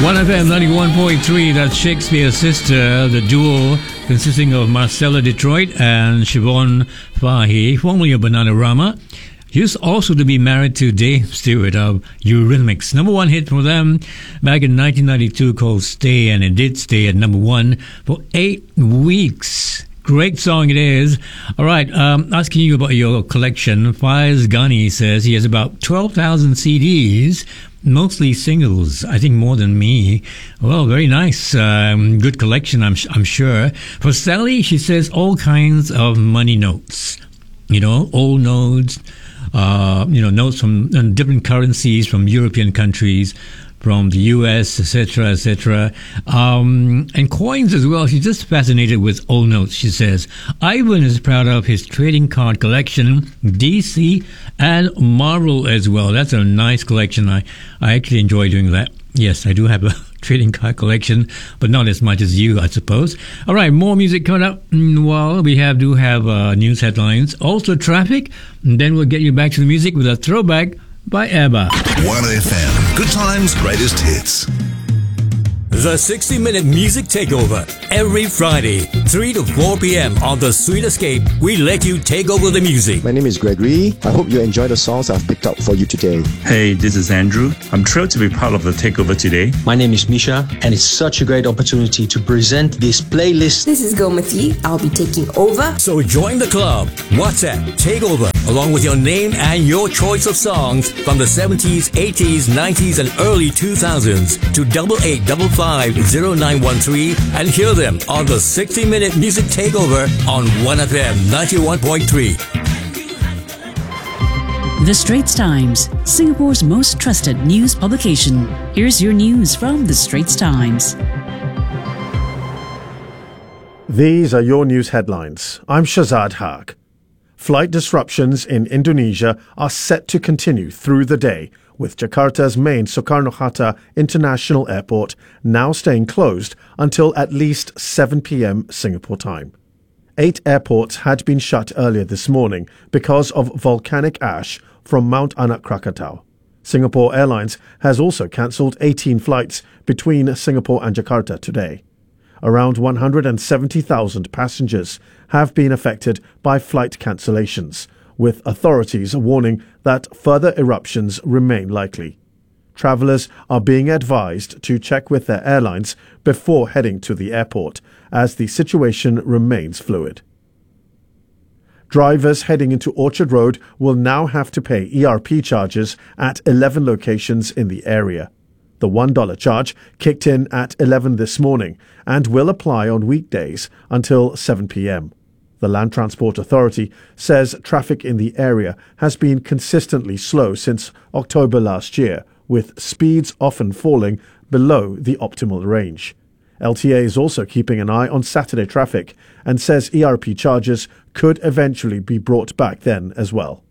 1FM 91.3, that's Shakespeare's Sister, the duo consisting of Marcella Detroit and Siobhan Fahey, formerly of Bananarama. Used also to be married to Dave Stewart of Eurythmics. Number one hit for them back in 1992 called Stay, and it did stay at number one for 8 weeks. Great song it is. All right, asking you about your collection. Faiz Ghani says he has about 12,000 CDs, mostly singles. I think more than me. Well, very nice. Good collection, I'm sure. For Sally, she says all kinds of money notes. You know, old notes, notes from different currencies from European countries, from the US, etc., etc., and coins as well. She's just fascinated with old notes, she says. Ivan is proud of his trading card collection, DC and Marvel as well. That's a nice collection. I actually enjoy doing that. Yes, I do have a trading card collection, but not as much as you, I suppose. All right, more music coming up. Well, we do have news headlines, also traffic, and then we'll get you back to the music with a throwback by ABBA. 1FM, good times, greatest hits. The 60-minute music takeover. Every Friday, 3 to 4 p.m. on The Sweet Escape, we let you take over the music. My name is Gregory. I hope you enjoy the songs I've picked up for you today. Hey, this is Andrew. I'm thrilled to be part of the takeover today. My name is Misha, and it's such a great opportunity to present this playlist. This is Gomati. I'll be taking over. So join the club. WhatsApp Takeover, along with your name and your choice of songs from the 70s, 80s, 90s, and early 2000s to 88550913 and hear them on the 60-minute music takeover on 1FM 91.3. The Straits Times, Singapore's most trusted news publication. Here's your news from The Straits Times. These are your news headlines. I'm Shazad Haq. Flight disruptions in Indonesia are set to continue through the day, with Jakarta's main Soekarno-Hatta International Airport now staying closed until at least 7 p.m. Singapore time. 8 airports had been shut earlier this morning because of volcanic ash from Mount Anak Krakatau. Singapore Airlines has also cancelled 18 flights between Singapore and Jakarta today. Around 170,000 passengers have been affected by flight cancellations, with authorities warning that further eruptions remain likely. Travellers are being advised to check with their airlines before heading to the airport, as the situation remains fluid. Drivers heading into Orchard Road will now have to pay ERP charges at 11 locations in the area. The $1 charge kicked in at 11 this morning and will apply on weekdays until 7 p.m. The Land Transport Authority says traffic in the area has been consistently slow since October last year, with speeds often falling below the optimal range. LTA is also keeping an eye on Saturday traffic and says ERP charges could eventually be brought back then as well.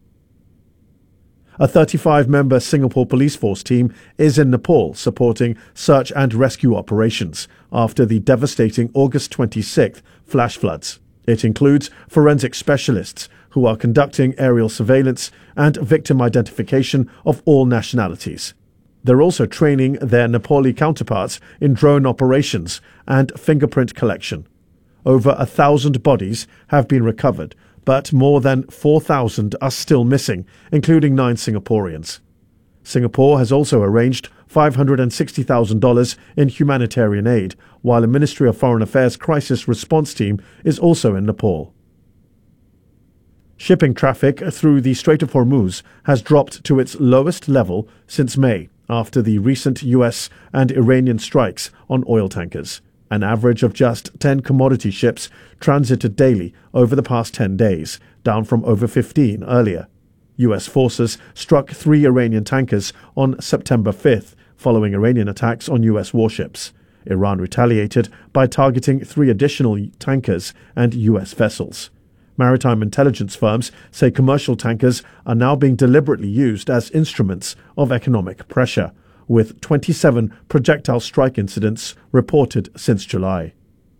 A 35-member Singapore police force team is in Nepal supporting search and rescue operations after the devastating August 26th flash floods. It includes forensic specialists who are conducting aerial surveillance and victim identification of all nationalities. They're also training their Nepali counterparts in drone operations and fingerprint collection. Over 1,000 bodies have been recovered, but more than 4,000 are still missing, including 9 Singaporeans. Singapore has also arranged $560,000 in humanitarian aid, while a Ministry of Foreign Affairs crisis response team is also in Nepal. Shipping traffic through the Strait of Hormuz has dropped to its lowest level since May, after the recent US and Iranian strikes on oil tankers. An average of just 10 commodity ships transited daily over the past 10 days, down from over 15 earlier. US forces struck 3 Iranian tankers on September 5th, following Iranian attacks on US warships. Iran retaliated by targeting 3 additional tankers and US vessels. Maritime intelligence firms say commercial tankers are now being deliberately used as instruments of economic pressure, with 27 projectile strike incidents reported since July.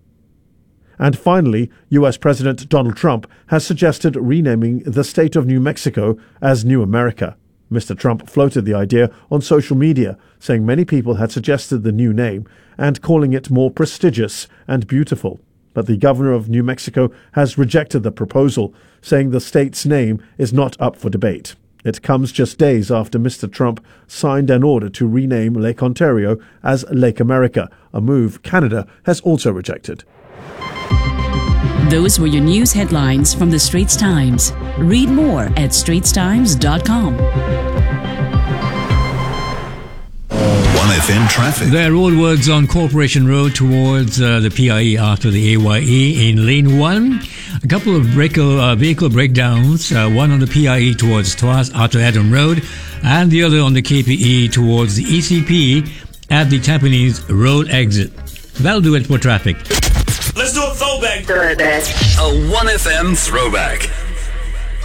And finally, US President Donald Trump has suggested renaming the state of New Mexico as New America. Mr. Trump floated the idea on social media, saying many people had suggested the new name and calling it more prestigious and beautiful. But the governor of New Mexico has rejected the proposal, saying the state's name is not up for debate. It comes just days after Mr. Trump signed an order to rename Lake Ontario as Lake America, a move Canada has also rejected. Those were your news headlines from the Straits Times. Read more at straitstimes.com. 1FM traffic. There are roadworks on Corporation Road towards the PIE after the AYE in lane 1. A couple of vehicle breakdowns, one on the PIE towards Tuas after Adam Road, and the other on the KPE towards the ECP at the Tampines Road exit. That'll do it for traffic. Let's do a throwback. A 1FM throwback.